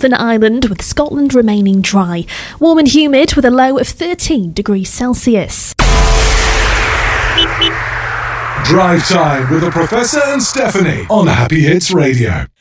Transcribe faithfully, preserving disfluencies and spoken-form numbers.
Northern Ireland, with Scotland remaining dry. Warm and humid with a low of thirteen degrees Celsius. Drive Time with the Professor and Stephanie on Happy Hits Radio.